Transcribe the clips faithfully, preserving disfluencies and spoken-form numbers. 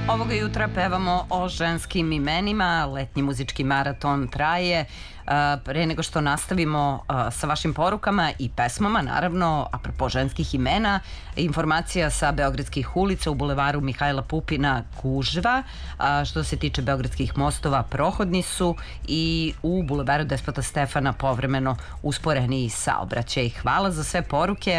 Ovoga jutra pevamo o ženskim imenima, letnji muzički maraton traje. Pre nego što nastavimo sa vašim porukama i pesmama, naravno, apropo ženskih imena, informacija sa beogradskih ulica: u bulevaru Mihajla Pupina gužva, što se tiče beogradskih mostova prohodni su, i u bulevaru Despota Stefana povremeno usporeniji saobraćaj. Hvala za sve poruke.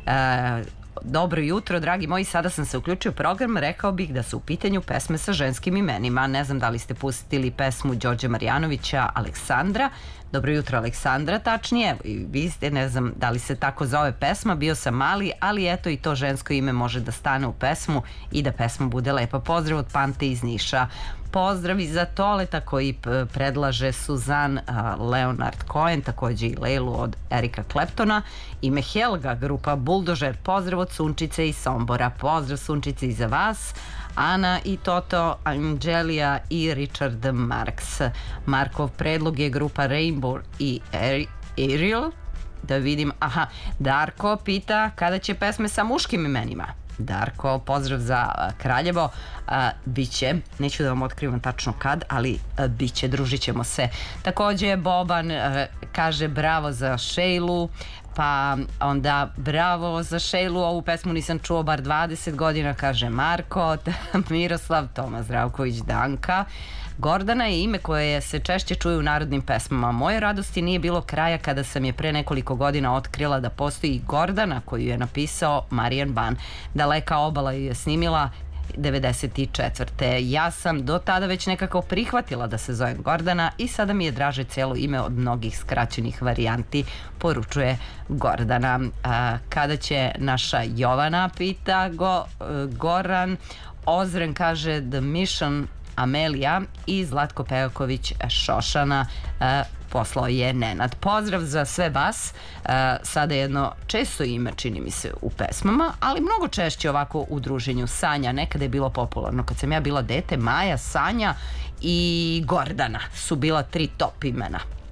Dobro jutro, dragi moji, sada sam se uključio u program, rekao bih da su u pitanju pesme sa ženskim imenima. Ne znam da li ste pustili pesmu Đorđa Marjanovića, Aleksandra. Dobro jutro, Aleksandra, tačnije, vi ste, ne znam da li se tako zove pesma, bio sam mali, ali eto i to žensko ime može da stane u pesmu i da pesma bude lepa. Pozdrav od Pante iz Niša. Pozdrav i za Toleta koji predlaže Suzan Leonard Cohen, takođe i Lejlu od Erika Kleptona, i Mehelga, grupa Buldožer. Pozdrav od Sunčice i Sombora. Pozdrav, Sunčice, i za vas. Ana i Toto, Angelija i Richard Marks. Markov predlog je grupa Rainbow i Ariel. Da vidim, aha, Darko pita kada će pesme sa muškim imenima. Darko, pozdrav za Kraljevo. Biće, neću da vam otkrivam tačno kad, ali biće, družit ćemo se. Takođe Boban kaže bravo za Šejlu, pa onda bravo za Šejlu, ovu pesmu nisam čuo bar dvadeset godina, kaže Marko. Miroslav, Toma Zdravković, Danka. Gordana je ime koje se češće čuje u narodnim pesmama. Moje radosti nije bilo kraja kada sam je pre nekoliko godina otkrila da postoji Gordana koju je napisao Marijan Ban. Daleka obala ju je snimila devedeset četvrte. Ja sam do tada već nekako prihvatila da se zovem Gordana i sada mi je draže celo ime od mnogih skraćenih varijanti, poručuje Gordana. A, kada će naša Jovana, pita go, Goran. Ozren kaže The Mission, Amelija, i Zlatko Pejaković Šošana poslao je Nenad. Pozdrav za sve vas. Sada jedno često ime, čini mi se, u pesmama, ali mnogo češće ovako u druženju. Sanja, nekada je bilo popularno. Kad sam ja bila dete, Maja, Sanja i Gordana su bila tri top imena.